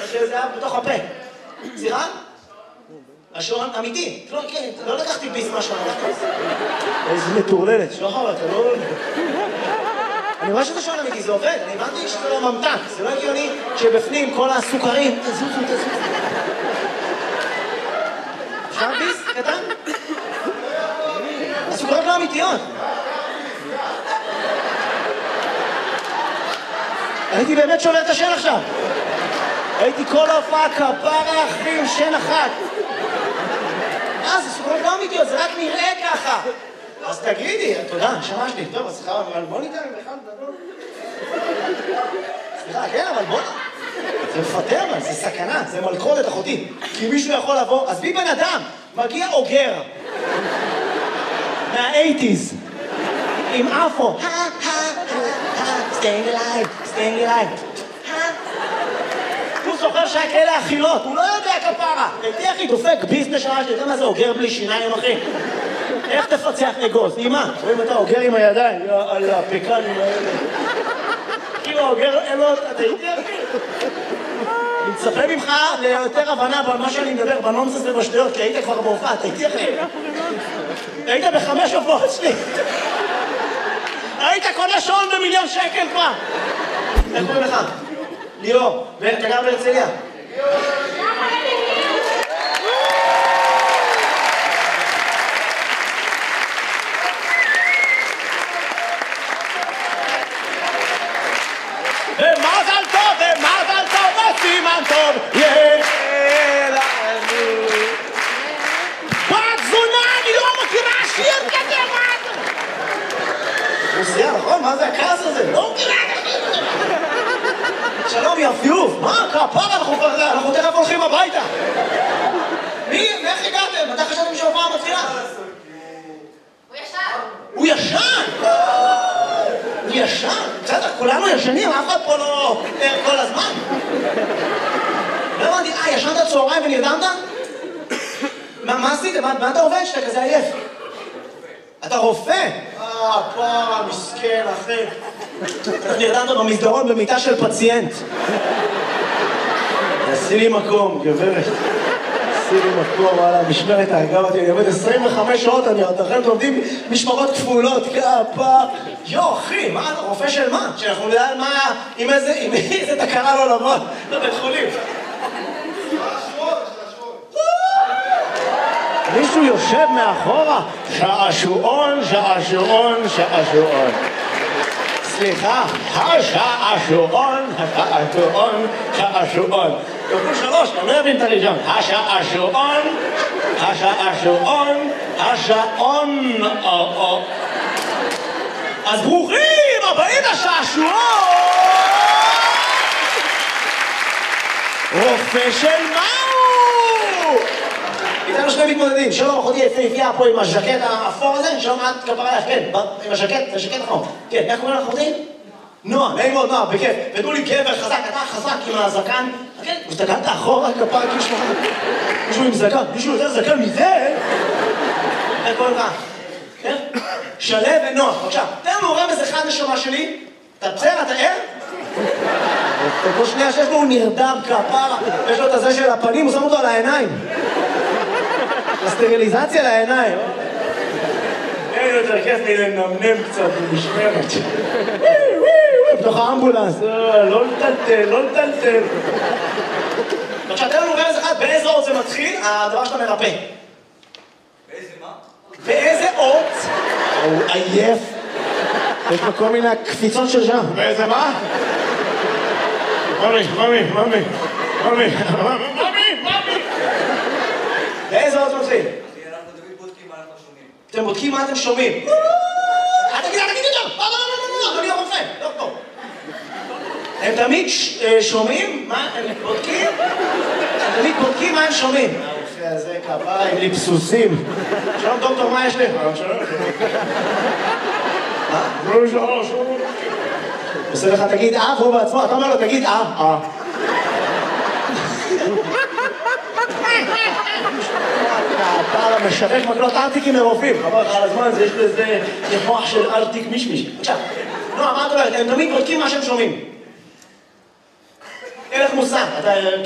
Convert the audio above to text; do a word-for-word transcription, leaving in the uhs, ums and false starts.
שזה היה בתוך הפה. סליחה? השעון אמיתי. לא לקחתי ביס מהשעון. איזה מטורללת. שחר, אתה לא... אני רואה שזה שעון אמיתי, זה עובד. אני הבנתי שזה לא ממתק. זה לא הגיוני שבפנים כל הסוכרים... תזוזו, תזוזו. אפשר ביס? קטן? הסוכרים לא אמיתיות. הייתי באמת שולל את השן עכשיו. הייתי כל ההופעה כפרה אחים, שן אחת. אה, זה סוכרות לא אמיתיות, זה רק נראה ככה. אז תגידי, תודה, נשמה שלי. טוב, אז סליחה, אבל בוא ניתן בכלל, תדון. סליחה, כן, אבל בוא... זה מפטר, אבל זה סכנה, זה מלכודת אחותי. כי מישהו יכול לבוא, אז בי בן אדם, מגיע אוגר. מה-שמונים. עם אפו. staying alive, staying alive. הוא זוכר שהיה כאלה אכילות, הוא לא יודע כפרה. הייתי אחי דופק ביס נשמה שלי, אתה מה זה אוגר בלי שיניים אחי? איך תפצח אגוז? אמא, רואים אתה אוגר עם הידיים, על הפקנים האלה. כאילו אוגר אלות, אתה הייתי אחי. אני מצפה ממך ליותר הבנה במה שאני מדבר, בנונסס ובשטויות, כי היית כבר בהופעת, הייתי אחי. היית בחמש הופעות שלי. היית קונה שעון במיליון שקל כבר. איך קוראים לך? ליאור. ואתה גר בהרצליה? ומזל טוב, ומזל טוב, וסימן טוב. יהיה לנו. בת זונה, אני לא מכירה שיר כזה, מה? רוסיה, נכון? מה זה הכעס הזה? לא מכירה כזה. שלום, יפיוף. מה? כפרה, אנחנו תכף הולכים הביתה. מי? איך הגעתם? מתי חשבתם שההופעה מתחילה? הוא ישן. הוא ישן? הוא ישן? בסדר, כולנו ישנים, אף אחד פה לא ער כל הזמן. לא הבנתי, אה, ישנת צהריים ונרדמת? מה עשיתם? מה אתה עובד שאתה כזה עייף? אתה רופא? אה, פרה, מסכן, אחי. נרדמת במסדרון במיטה של פציינט. עשי לי מקום, גברת. עשי לי מקום, וואלה, משמרת ההרגע אותי. אני עובד עשרים וחמש שעות, אני עוד לכם לומדים משמרות כפולות, כפה. יו, אחי, מה, אתה רופא של מה? שאנחנו נדע מה, עם איזה, עם איזה תקרה לא לבוא לבית חולים. מישהו יושב מאחורה, שעשועון, שעשועון, שעשועון. סליחה, השעשועון, השעשועון, שעשועון. תוכלו שלוש, אני לא אבין את הראשון. השעשועון, השעשועון, השעון. אז ברוכים הבאים לשעשועון! רופא של מהו? איתנו שני מתמודדים, שלום אחותי יפהפייה פה עם הז'קט האפור הזה, שלום את כפרה לך, כן, עם הז'קט, זה ז'קט אחור. כן, איך קוראים לך אחותי? נועה, נעים מאוד נועה, בכיף. ותנו לי גבר חזק, אתה חזק עם הזקן. כן, הסתכלת אחורה כפרה כאילו שמחה. מישהו עם זקן, מישהו יותר זקן מזה? איך קוראים לך? כן? שלו ונועה, בבקשה. תן לנו רמז אחד נשמה שלי. אתה בסדר, אתה ער? כל שנייה שיש לו הוא נרדם כפרה, יש לו את הזה של הפנים, הוא שם אותו על העיניים. הסטריליזציה לעיניים. אין יותר כיף לי לנמנם קצת במשמרת. בתוך האמבולנס, לא לטלטל, לא לטלטל. עכשיו, תן לנו רמז אחד, באיזה אות זה מתחיל, הדבר שאתה מרפא. באיזה מה? באיזה אות? הוא עייף. יש לו כל מיני קפיצות של שם. באיזה מה? ממי, ממי, ממי, ממי, ממי, ממי. באיזה אות מתחיל? אנחנו תמיד בודקים מה אנחנו שומעים. אתם בודקים מה אתם שומעים. אל תגיד, אל תגיד יותר! לא, לא, לא, לא, אדוני הרופא, לא פה. הם תמיד שומעים מה הם בודקים? הם תמיד בודקים מה הם שומעים. הרופא הזה כפרה עם ליפסוסים. שלום דוקטור, מה יש לי? שלום. מה? שלום, שלום, שלום. עושה לך, תגיד אה, והוא בעצמו, אתה אומר לו, תגיד אה, אה. אתה משווק מקלות ארטיקים מרופאים, חבר לך על הזמן הזה, יש לזה מוח של ארטיק מישמיש. בבקשה, נועה, מה את אומרת? הם תמיד בודקים מה שהם שומעים. אין לך מושג, אתה...